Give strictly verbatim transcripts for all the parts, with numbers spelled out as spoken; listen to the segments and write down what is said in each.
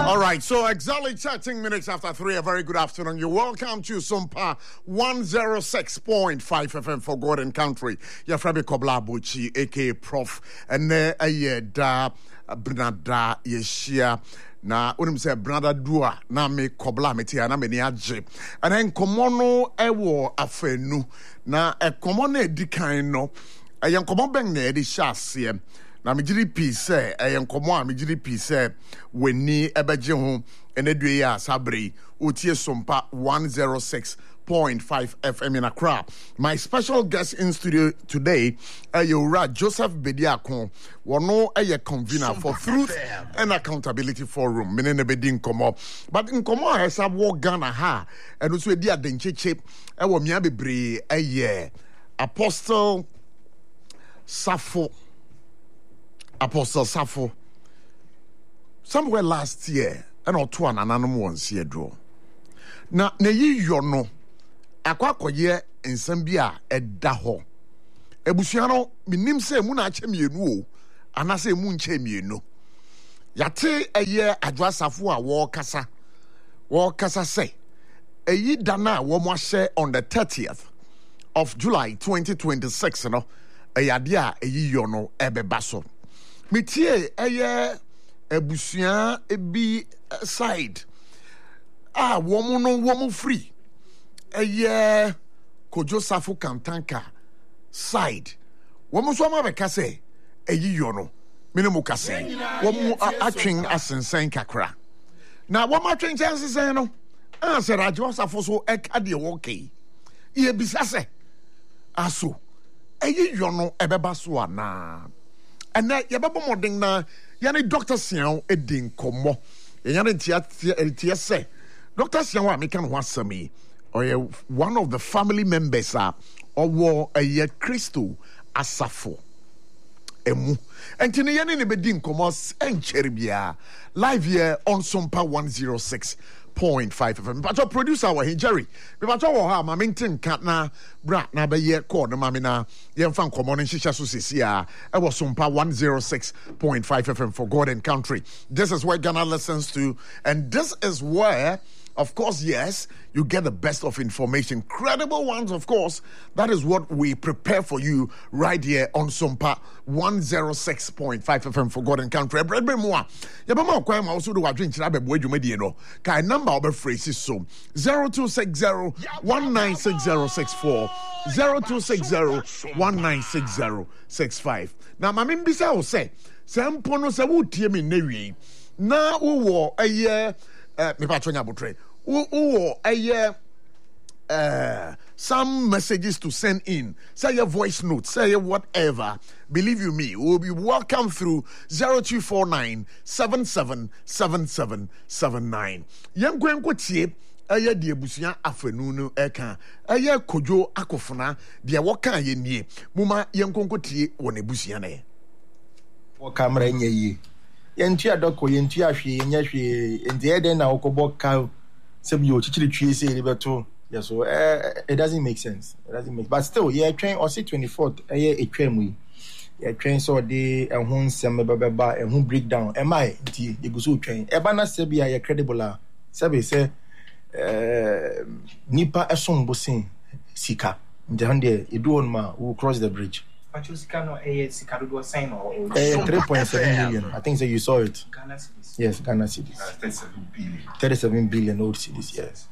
All right, so exactly thirteen minutes after three, a very good afternoon. You're welcome to Sumpa one oh six point five F M for God and Country. You're Frabi Kobla Buchi, aka Prof. And there, a year da, Brnada, Yeshia. Na unim se brother dua na me kobla metia na me ni agye ana nkomo no ewo afanu na ekomo na edikan no eyen nkomo ben na edi hyase na me giri pi se eyen nkomo a me giri pi se weni ebegye ho enedue ya sabre otie Sumpa one oh six point five F M in Accra. My special guest in studio today, Ayora Joseph Bediako, wano a convener for Truth and Accountability Forum, meaning Bedin Komo. But in Komo has a war Ghana ha, and also a dear Denche chip, a womiabi bre a year. Apostle Safo, Apostle Safo, somewhere last year, and or two and an animal once year draw. Now, ne ye yono. Akwa koye nsem bia eda ho ebusua no minim se mu na ache mienu o anase mu nche mienu yate eye adwasafo a wo kasa wo kasa se eyi dana wo mo ahye on the thirtieth of July twenty twenty-six no eyade a eyi yo no ebeba so mitie eye ebusua ebi side ah wo mo no wo mo free Eye Kojo Safo Kantanka side. Womu so ma beka se eyi yo no. Mene mu kase. Womu atwen asensen kakra. Na womu atwen asensen no. Anse radio Safo so eka de wo kai. Ye bisa se aso. Eyi yo no ebeba so ana. Ene ye bebo modern na ye ne Doctor Sian edin komo. Ye nya ne tia tia se. Doctor Sian wa me kan ho asami. Or one of the family members are or war a year Christo Asafo Emu and Tinian in the Bedin Comos and Cheribia live here on Sumpa one oh six point five F M. But our producer was Jerry. But our ha Mamington Katna Brat na be ye called Mamina Yen Fan Common and Shisha Susisia. I was Sumpa one oh six point five F M for God and Country. This is where Ghana listens to, and this is where, of course, yes, you get the best of information. Credible ones, of course. That is what we prepare for you right here on Sumpa one oh six point five F M for God and Country. Bread be more. Yabama kwa ma also do wa drink chira be boy dwumadi no. Kai number obe phrase so zero two six zero one nine six zero six four zero two six zero one nine six zero six five. Now ma mbisa o say, se mpo no se wo tie me na wi. Na wo wo eye eh me pa tonya botre. Wo a year uh, some messages to send in, say your voice note, say whatever. Believe you me, we'll be welcome through zero two four nine seven seven seven seven seven nine. Yam gwen kwatie aya die busia afanu no eka aya Kojo Akofuna dia woka ye nie muma yam konkotie wona busia ne wo camera nye yi yentua doko yentua hwe nya hwe ende den na okobo ka sebi o chichiri twie say beto. Yeah, so uh, it doesn't make sense. It doesn't make, but still, yeah, train or say twenty-fourth. Yeah, a train we. Yeah, train so they and who some baba and who break down. Am I? The the gusu train. Ebana sebi ya credible la. Sebi say, nipa eson bosin sika. Ndehande edu on ma who cross the bridge. But you sika no eh sika do sign or three point seven million. I think so you saw it. Ghana cedis. Yes, Ghana cedis. Uh, thirty-seven billion. thirty-seven billion old cedis. Yes.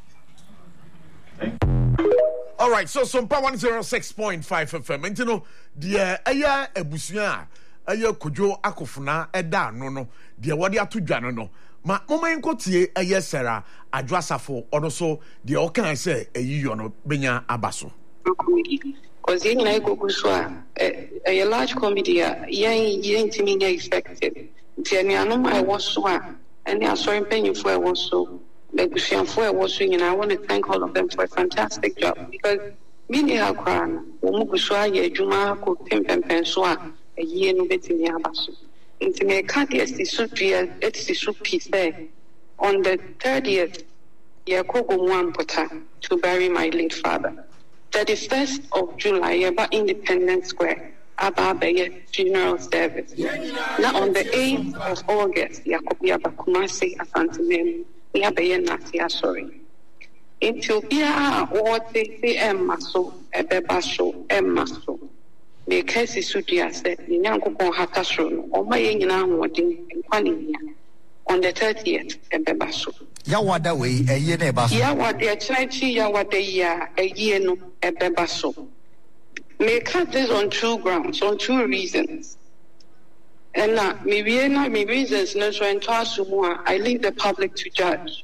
All right, so Sumpa one oh six point five F M. And you know, the aya ebusia, aya Kojo Akofuna eda no no, the wadi atu dwano no. Ma mama enko tie aya Sarah Adwasafo ono so the okan say eyi yo no benya abaso. Because you know go so a large comedy yen yen timi na expected. Tianiano I was so and they are so paying for I was so. Like for watching, and I want to thank all of them for a fantastic job because many have crowned Umukuswa, Juma, Pim Penswa, a year no bit in the Abasu. Into me, can't yes, the soup, it's the soup piece there. On the thirtieth, Yakogo Wampota to bury my late father. thirty-first of July, about Independence Square, Ababaye funeral service. Now on the eighth of August, Yakobi Abakumasi Asantimem, Yabaye Nasia sorry. Ethiopia or the Emma so, Ebebasho, Emma so. The case is Sudia said, the Yanko Hatasro, or my young wedding in Quania on the thirtieth, Ebebasho. Yawada way, a year neighbor. Yawa de Chachi, Yawa de Ya, a year no, Ebebaso. May cut this on two grounds, on two reasons. And now, maybe not my reasons, no, so in Tasumua, I leave the public to judge.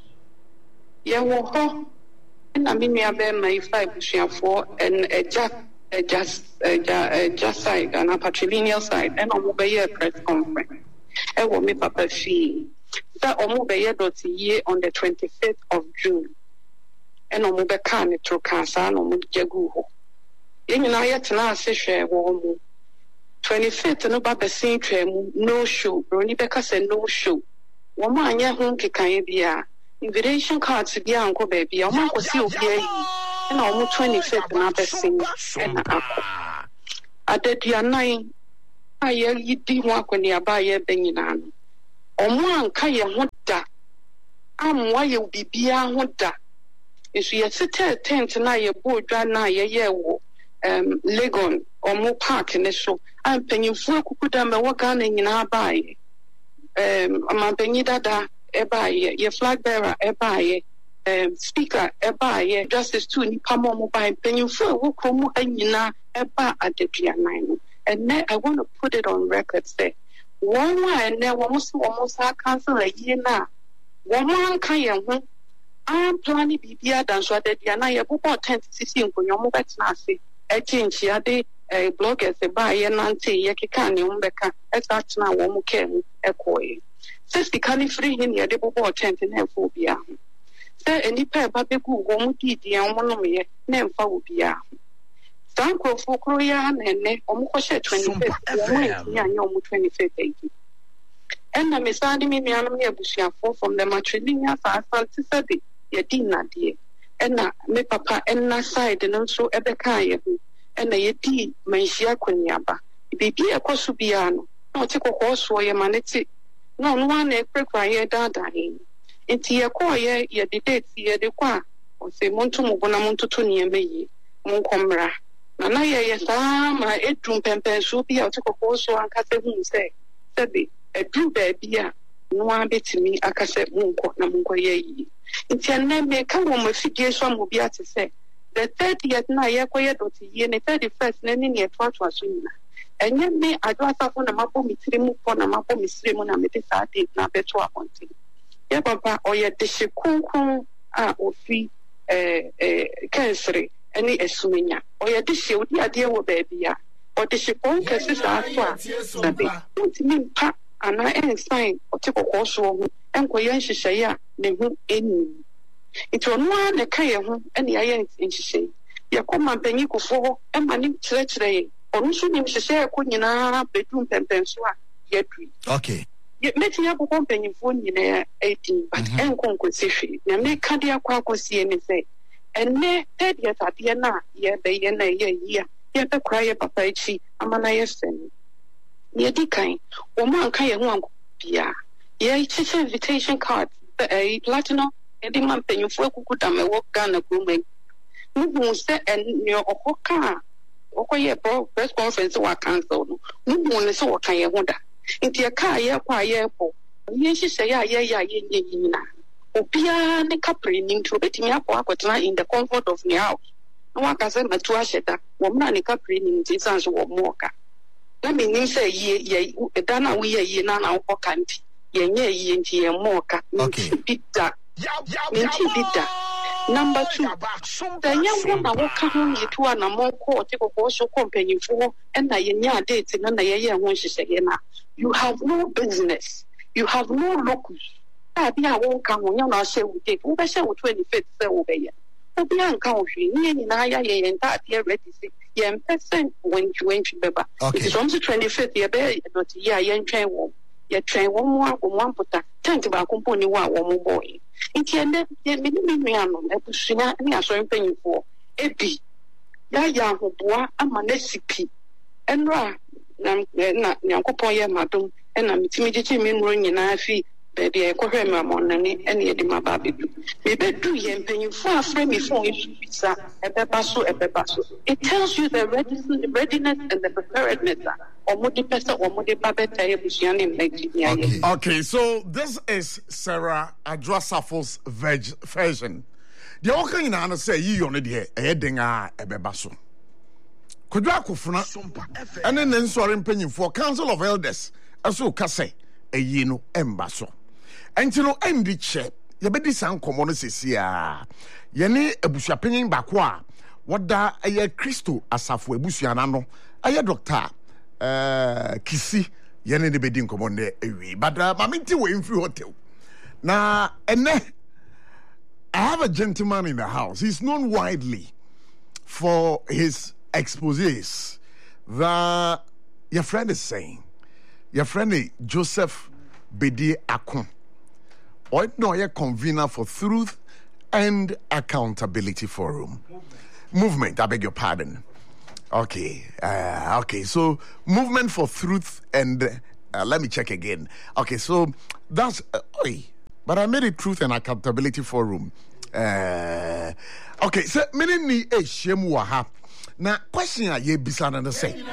Yawa, and I mean, I bear my five for and a just, a just, a just side, and a patrilineal side, and on mobile press conference. I will make up a fee. That on mobile dot year on the twenty-fifth of June. And on mobile can it through cancer, and on Jaguho. In United Nations, twenty-fifth, no Baba Saint no show, Ronnie Becker said no show. One man, ya home can be a invitation card to be uncle baby, or Uncle Sylvia, and almost twenty-fifth, and Abba Sing, and Uncle. I did your nine. I yell you did walk when you buy a benyan. Or one kaya hunter. I'm why you be beer hunter. If you sit at ten tonight, your board dry now, yeah, um, Legon or more park in the show. I'm paying for Kukudam and work on in our buy. Um, I'm paying dada, a buy, your flag bearer, a buy, um, speaker, a buy, justice to Nipamo mobile, paying for Wukumu and Yina, a bar at the Gianino. And then I want to put it on record, say, one way and then almost almost our council a year now. One man can I am planning B B A than so that Yana Yabuko tend to see in Kunyomobet Nasi. I change Yade, a blog as a buy and Nanti Yakikan, Umbeka, as that's now one can echo. Says the canny free in your Debubo tent in her phobia. Say any pair Babiku won't be the Amonomy, name phobia. Sanko for Korean and Omukosha twenty-fifth, Yamu twenty-fifth. And I'm starting me, Mianami Bushia from the matrilineal Santi Yadina dear. And now, me papa and na side and also Ebekaya, and a yeti, Manshia Kunyaba. Baby a Kosubiano, no take a horse for your manity. No one a quick fire dying. Into your choir, ye did see the qua, or say Montumo Bonamonto Tony me, Moncombra. Nanaya, yes, my eight room pempen should be out to a horse and Cassette say, said a blue baby, no one bit to me, a cassette munko, Namunko ye. It's your name may come on with figures from Mubia to say. The thirtieth night, I acquired what ye and the thirty first, naming your twelve was winner. And yet, me, I do have on a map of Mitrimu on a map of Misrimon and Metisati, not better wanting. Yeah, papa, or yet the Shikun, ah, or free, eh, eh, cancer. Any esumenya or ya dishi odi ade wo baby a or dishi pon kase sa aso sabi ntimi mpa ana ensign o te kokko so ho enkoye nhihye a ne hu eni ito no a ne ka ye ho ene aye nhihye ye koma panyi kofo e mani kire kire ye onu so nim nhihye ko nyina bedum pempen so a ye dui okay ye meti ya kokko panyi fo nyina eighteen but enko nkosi hwe na me ka dia kwa akosi eni say. And ne third years at the end, yeah, the year, year, yeah, the cry papa, she, Amanayesen. Near decline, woman can one pia. Yeah, it's an invitation card, a platinum, and the man paying for Kukudam, a walk down a grooming. Who said, and your Oka, Oka, press conference or cancel. No one is so kind of wonder. Into your car, yeah, quiet, yes, she say, yeah, yeah, yeah, yeah, yeah. Opia ne kapri to betting up in the comfort of the house. No one can say Matuasheta, woman ne kapri in Tisans or Moka. Let me say ye, ye, Dana we a ye nana or canty, ye, ye, ye, ye, Moka, Pita, Minty Pita. Number two, the young woman will come here to an among court, take a also company for, and I yenya dates in another year when she say, you have no business, you have no locus. I be a won't come on your share with it. Over share with twenty fifth survey. Obian country, near Naya and that year ready. Yen percent when you went to Beba. It's on the twenty fifth year, but ya yen train one. Ye train one more or one putter, ten to our company one more boy. It's your net, ye minimum, a pushina, and a so paying for. Ebi, ya ya, who boa, a manesipi. And ra, na na Nyankopon ye madom e na mitimi gichi me nro nyina afi baby e kohwe me amonane e na yedi maba bedu me bedu ye mpanyimfo afre me fon isubisa e beba so e beba so. It tells you the readiness and the preparedness. Okay. Okay, so this is Sarah Adwasafo's veg version. The okay in Anna say you on the heading a bebaso. Could you akufuna and then sorry penny for Council of Elders as so kase a yino embaso. And you know, end the chair, you bet this sound common says ya. Yene a busha penny bakwa. What da a ye Christo asafu a busianano, a ye doctor. Uh, Kisi yene de bedin commande ewi but uh, maminti we in free hotel na ene I have a gentleman in the house. He's known widely for his exposés that your friend is saying your friend is Joseph Bedi Akon or no a convener for Truth and Accountability Forum movement, movement I beg your pardon. Okay, uh, okay. So, Movement for Truth and uh, let me check again. Okay, so that's uh, oi, but I made it Truth and Accountability Forum. Uh, okay, so many ni e shemu ha. Now, question a ye bisana na say: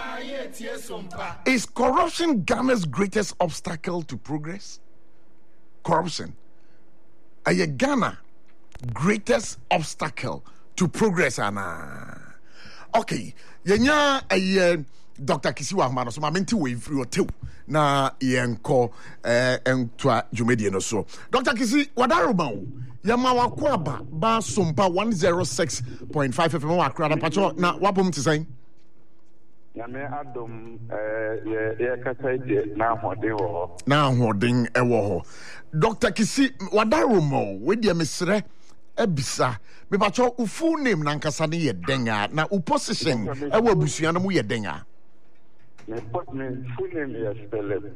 is corruption Ghana's greatest obstacle to progress? Corruption, are ye Ghana greatest obstacle to progress, Anna? Okay, yenya a Doctor Kisiwa Mano, so mamenti we free or two na yenko eh entwa jumedi no so. Doctor Kisi, wadaruma yama wakwaba ba sumpa one oh six point five F M wa Accra pacho na wapom ti say. Yame adom eh ye ye kasa de na hoden wo. Na hoden e wo ho. Doctor Kisi, wadaruma we dia mesre ebisa me pacho u full name na nkasa ne ye denga na u position e wa busua no mu ye denga. Me put me full name is Stephen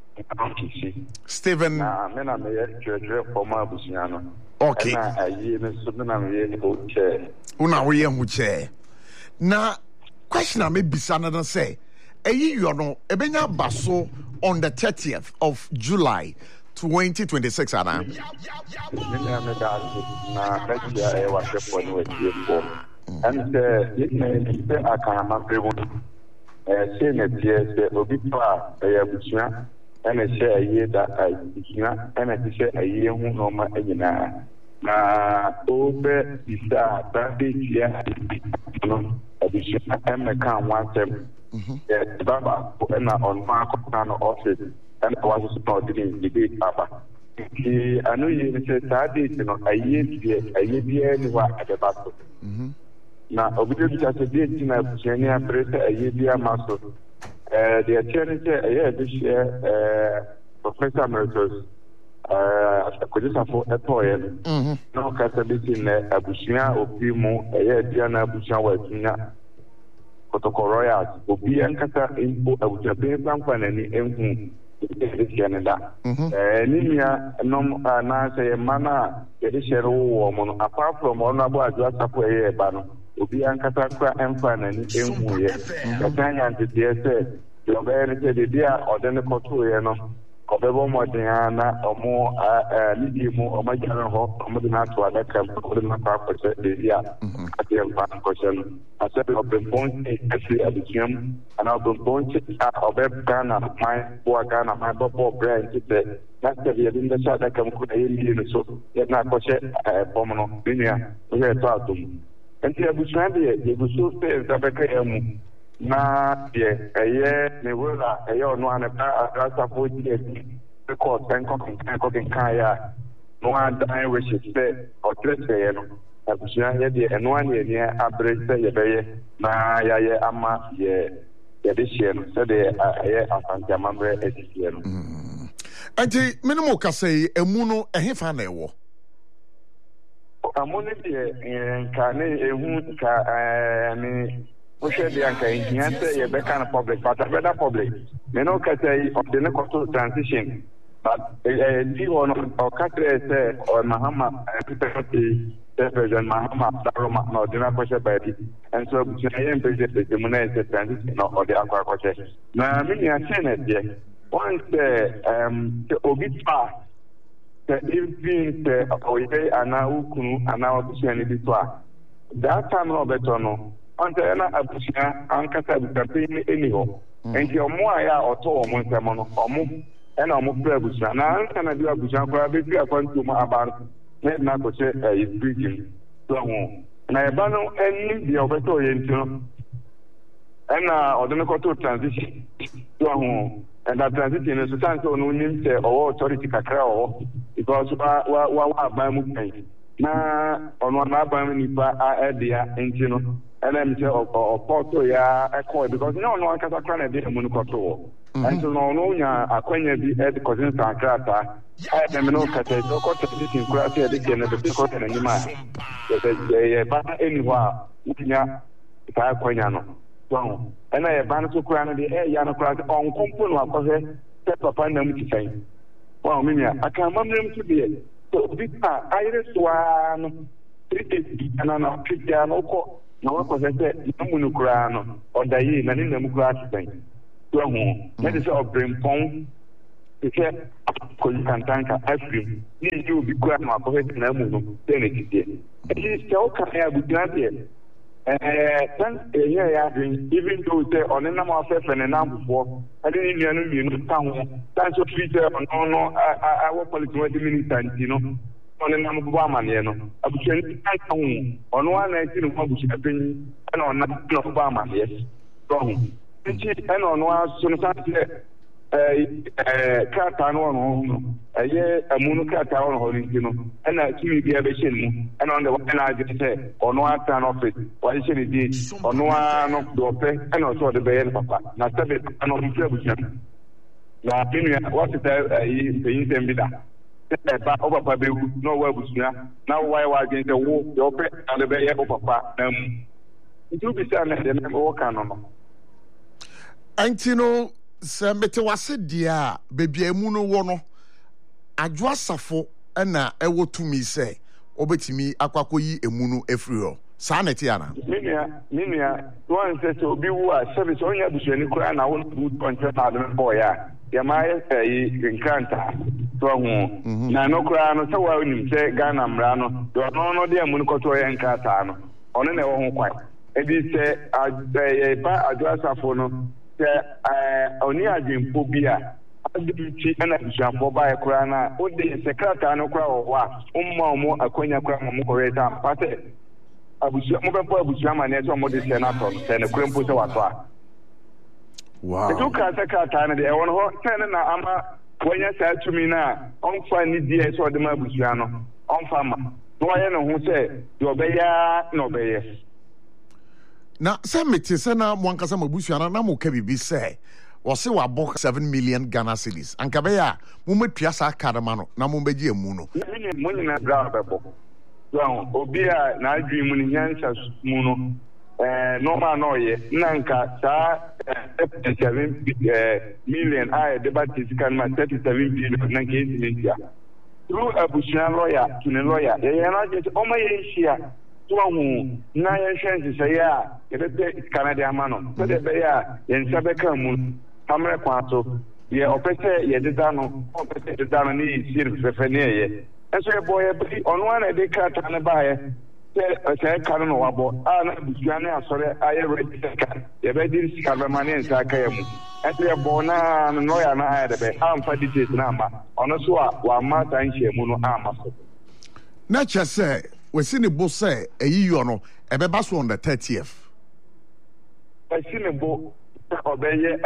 Stephen na me na me ye twetwe former busua no. Okay. Na ayi me so na me ye ho che. Una we ye ho che. Na question na me bisa na say eyi yo no ebenya baso on the thirtieth of July twenty twenty-six ana. Me na me da na next year e wa she for no e for. And the it may be akama prevu. Eh say na tie say obi pa e abusua ene she ayi da abusua ene she ayi hu no ma anyina. Na obe isa da de dia no abusua eme kan wantem. Eh baba na on ma ko na office and I was supposed to debate Papa. The I know you said that you know a year a year at the battle. Now, obviously, as a date in a Virginia, a year master. The attorney a year this year, Professor Emeritus, uh, could just afford a poem. No catability in a Bushia or Pimo, a year Diana Busha Wagina. Protocol Royals, Obi and Kata Impo, I would have been some fun and Canada. Nimia nom na say mana yede share wo mo apart from honorable adjust for a bano obi ankasa kwa emfa na ni enhu ye katanya ntete say yo be ni say dia odene koto ye no obebo modern na omo lidi mu omajara ho omo de na to adaka ko de na pa ko say dia ati emfa ko sen ase open point ati abikiam ana open point obeb Ghana my boy Ghana my bobo brand today that's the yadin da sha da kam ko ayi ni so yana ko she bomno binia o ye to atum enti abusuan de ye busu fe da beka yamu na de eye ne wala eye ono ana pa asa fo di e ko ten ko kan ko kan ya no and we should say o trese no abusuan ye de eno an ye ne abrese ye beye na ya ye ama ye ye de share so de ye afanta mamre esisi no enti minimum ka say emu no ehefa na ewo amone de nka ne ehu ka ni o she de anka inhian say ye be kan public but better public me no ka say of the next transition but eh di one o ka say say o mahama people President Mahama Daroma no dina kwese baby and so between president the money is transition no or the akwa kwese na me ya chene de once the um the obitwa the even the oye ana ukunu ana obushani bitwa that time no beto no ante na abushia ankasa campaign eniho enti omo aya oto omo nsemo no omo ena omo pre abushia na anka na bi abushia kwa be bi akwantu mo abar na na ko se e speaking so ho na e ba no eni bi obeto ye ntino ena odene ko to transition so ho and that transition is so so no nim se o authority kakra o because wa wa wa ba mu kai na ono na ba mu nipa a edia ntino ena mi se o porto ya ekọ because no no akasa kra na de mu no koto and so no no nya akwanya bi e de cousin sankrata I am no kata so ko transition kra se de na de ko na nyima ye ba anywhere nya ta akwanya no so ena ye ban so kura no de e ya no kura on kompo no akose te papa na mu tisan wa mi nya aka mamrem tu de so bi ta ayre swa no trite ana na pija no ko na wa ko se na mu no kura no odayi na ni na mu kura tisan so ho na de se obrempon ke ko kantanka afrim ni ju bi kura no akose na mu no te ne tite e se o ka ya bu de eh then yeah yeah even though say on na ma fe fe na before I didn't know you know town that's what we say on no I I political minister you know on na mo ba ma ne no abuchen kan town on one nineteen mo abuchen apen na on na no ba ma ne so nti and on one so no say eh eh kata no no eh amunu kata no ho ni no na kimi bia be shen mu and on the one na je say ono ata no office wa shen di ono no do pe and on so the be papa na tabe no mu pre bucha na pinu what is eh yi tem bi da e ba o papa be no wa bucha na why wa je say wo do pe na the be ye o papa na mu itu bi sa na de na wo kan no antino se mete wase dia bebia mu no wo no adwo asafo na ewo tumi se obetimi akwakoyi emu no efri ho sa na ti ana minia minia one say so bi wu a service onya busuani kura na wo good contract na boy ya ya mai sai nkanta to ho na no kura no se wa onim se Ghana mra no do no no de emu no koto ya nkata no ono na ewo ho kwai e bi se a ba adwo asafo no se eh oni agimpo bia adimchi ana bishampo ba ekura na ode sekrata no kura wa umma mu akonya kura mu koreta pate abusia mo bepo abusia ma ne so mo de senator se ne kura mpo se wato a wow edu ka sekrata ne de e won ho ten na ama wonya sa tumi na onfa ni die so de ma abusia no onfa ma no ye no ho se de obeya na obeye na se meti se na mwankasa mabusu na na mo ka bibi se wo se wa bo seven million Ghana cedis anka be ya mo matua sa kadama no na mo beji emu no mo nyina bra bebo so obi a na adwi mu ni nyansa mu no eh normal no ye nanka sa seven million a debate kan ma thirty-seven billion na ke India through abushia lawyer to the lawyer ye na je o ma ye shia tuahu na ye chance say ya ye be Canada amano so de be ya ye nsabe kan mu amre kwato ye opese ye deda no opese deda no ni sir fefe ne ye enso ye boy be onwa na de kata ne ba ye se se kan no wabo a na busuane asore aye register ye be dir sikaba mane nsa ka ye mu enso ye bo na no ya na aye de be amfa details na ma ono so a wa ma tan hye mu no ama so na chese we see ne bo say eyiyo no ebe ba so on the thirtieth we see ne bo obeye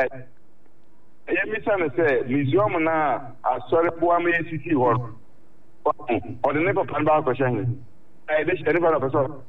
ye mi sa ne say museum na asore bo am ye city ho o de ne papa ba ko shan eh de sheri ba so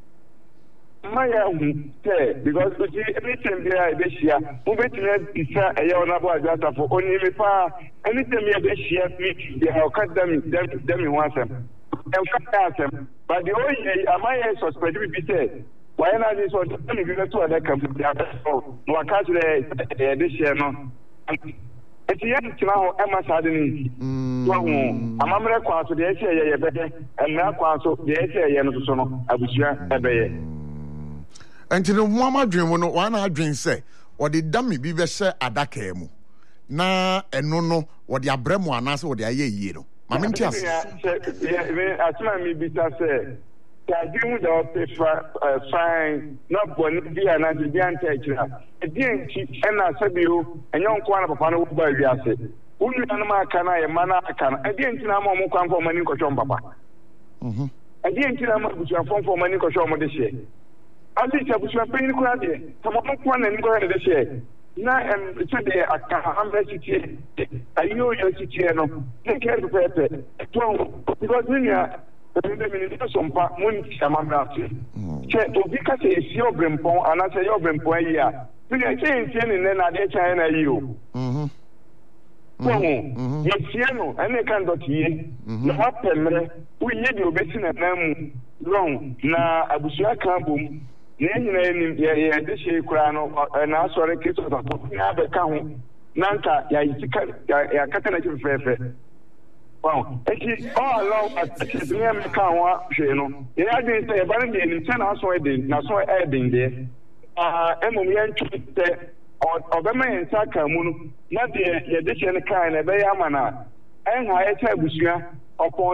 ma ya hu te because we see everything there e be shia mo be tine bisa e ya ona bo ajata fo oni me pa anything me be shia me they have cut them them them in one sem em cut them but the only am I suspect we say why na this one me be to other company no wa catch the the share no enti yɛn tena hɔ ɛma saa de ne to ho amamre kwa so de ɛsɛ yɛ yɛ bɛdɛ ɛmra kwa so de ɛsɛ yɛ no so no abusua ɛbɛyɛ enti no mo amadwen mu no wana adwen sɛ wɔde dami bi bɛhyɛ adaka mu na ɛno no wɔde abrɛ mu anaasɛ wɔde ayɛ yie no ma me nti ase asema mi bisa sɛ tadi mu da opefa fine na bɔne bi anaasɛ bi anta akyira ɛdi nti ɛna sɛbio ɛnyɛ nko ana papa no ba wiase wonu anam aka na yɛ ma na aka na ɛdi nti na ma ɔmo kwan fɔ ɔmo ani nkɔhwɛ papa mhm ɛdi nti na ma busua fɔ fɔ ɔmo ani nkɔhwɛ ɔmo de hyɛ adi sɛ busua panyin kora deɛ tama mo kwan na ani nkɔhwɛ de hyɛ na em sɛdeɛ aka ambrɛ titie ayo yo titie no ne kɛre pɛpɛ to because nia ɛmɛ mi ni so mpa mo ni amambra ase kyɛ obi ka sɛ esi obrempɔn anasɛ yɛ obrempɔn ayi a nia kyɛ ntie ne nɛ na de kyɛ na ayi o mhm mhm yɛtie no ɛne ka ndɔtie na wapɛ mmerɛ woyɛ de obesi na nan mu wrong na abusua kan bom na nyina ni yɛ de hye kura no na asɔre kristo tɔtɔ na abɛka ho na nka yɛ yika yɛ kata na kyɛ fɛfɛ wow eti all along at me am ka ho hwe no yɛ adwen sɛ yɛ ba no de nim sɛ na asɔ ɛden na asɔ ɛden de ah emom yɛ ntwi sɛ ɔbɛma yɛn nsa ka mu no na de yɛ de hye no kan na ɛbɛyɛ ama na ɛnha yɛ kyɛ abusua ɔpɔn